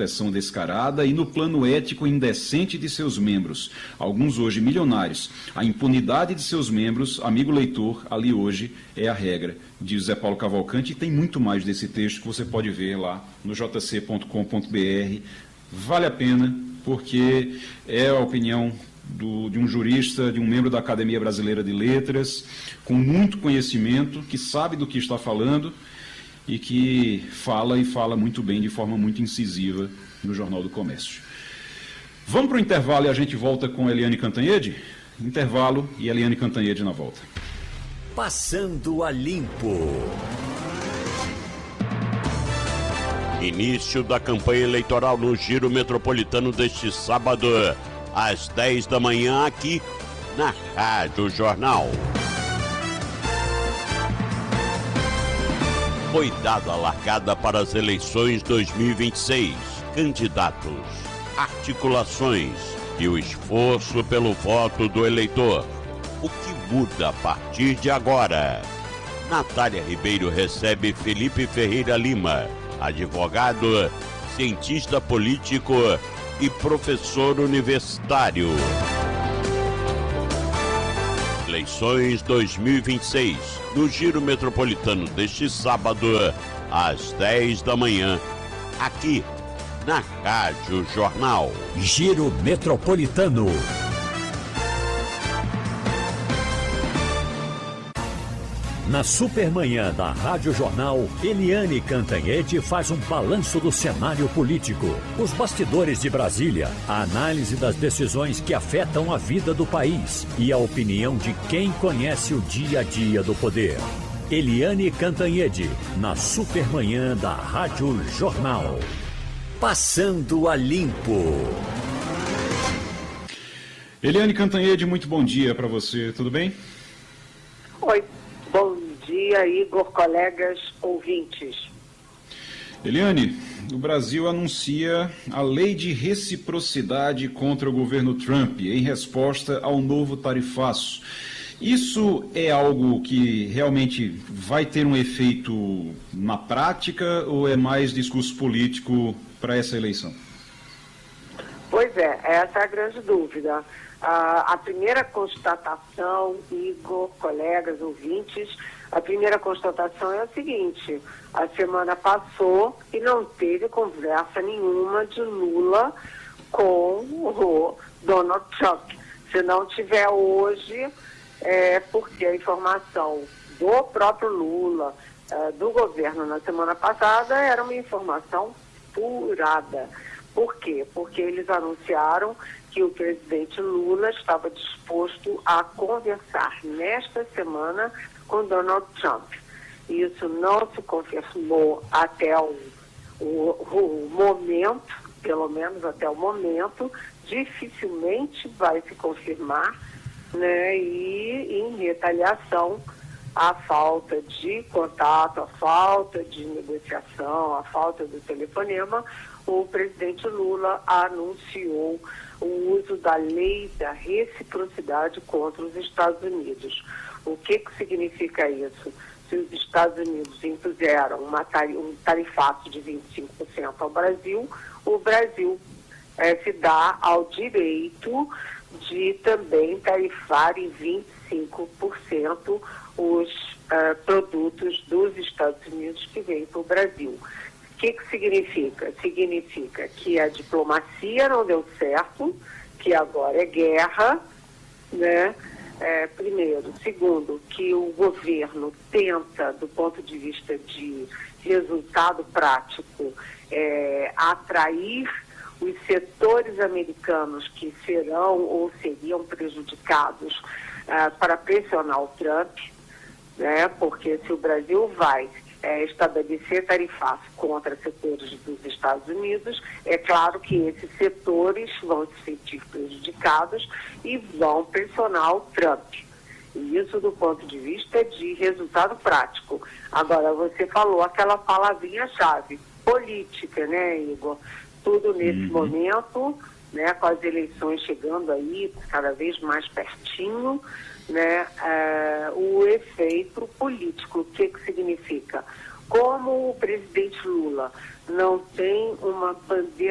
proteção descarada e no plano ético indecente de seus membros, alguns hoje milionários. A impunidade de seus membros, amigo leitor, ali hoje é a regra, diz Zé Paulo Cavalcante, e tem muito mais desse texto que você pode ver lá no jc.com.br. Vale a pena, porque é a opinião de um jurista, de um membro da Academia Brasileira de Letras, com muito conhecimento, que sabe do que está falando e que fala e fala muito bem, de forma muito incisiva, no Jornal do Comércio. Vamos para o intervalo e a gente volta com Eliane Cantanhede? Intervalo e Eliane Cantanhede na volta. Passando a Limpo. Início da campanha eleitoral no Giro Metropolitano deste sábado, às 10 da manhã, aqui na Rádio Jornal. Foi dada a largada para as eleições 2026. Candidatos, articulações e o esforço pelo voto do eleitor. O que muda a partir de agora? Natália Ribeiro recebe Felipe Ferreira Lima, advogado, cientista político e professor universitário. Eleições 2026, no Giro Metropolitano deste sábado, às 10 da manhã, aqui na Rádio Jornal. Giro Metropolitano. Na Supermanhã da Rádio Jornal, Eliane Cantanhede faz um balanço do cenário político, os bastidores de Brasília, a análise das decisões que afetam a vida do país e a opinião de quem conhece o dia a dia do poder. Eliane Cantanhede, na Supermanhã da Rádio Jornal. Passando a Limpo. Eliane Cantanhede, muito bom dia para você, tudo bem? Oi. Bom dia, Igor, colegas, ouvintes. Eliane, o Brasil anuncia a lei de reciprocidade contra o governo Trump em resposta ao novo tarifaço. Isso é algo que realmente vai ter um efeito na prática ou é mais discurso político para essa eleição? Pois é, essa é a grande dúvida. A primeira constatação, Igor, colegas, ouvintes, a primeira constatação é a seguinte: a semana passou e não teve conversa nenhuma de Lula com o Donald Trump. Se não tiver hoje, é porque a informação do próprio Lula, do governo na semana passada, era uma informação furada. Por quê? Porque eles anunciaram que o presidente Lula estava disposto a conversar nesta semana com Donald Trump. Isso não se confirmou até o momento, pelo menos até o momento, dificilmente vai se confirmar, né? E em retaliação à falta de contato, à falta de negociação, à falta do telefonema, o presidente Lula anunciou o uso da lei da reciprocidade contra os Estados Unidos. O que significa isso? Se os Estados Unidos impuseram um tarifaço de 25% ao Brasil, o Brasil se dá ao direito de também tarifar em 25% os produtos dos Estados Unidos que vêm para o Brasil. O que significa? Significa que a diplomacia não deu certo, que agora é guerra, né? Primeiro. Segundo, que o governo tenta, do ponto de vista de resultado prático, atrair os setores americanos que serão ou seriam prejudicados para pressionar o Trump, né? Porque se o Brasil vai estabelecer tarifaço contra setores dos Estados Unidos, é claro que esses setores vão se sentir prejudicados e vão pressionar o Trump. E isso do ponto de vista de resultado prático. Agora, você falou aquela palavrinha-chave, política, né, Igor? Tudo nesse momento, né, com as eleições chegando aí cada vez mais pertinho, né, o efeito político. O que significa? Como o presidente Lula não tem uma bandeira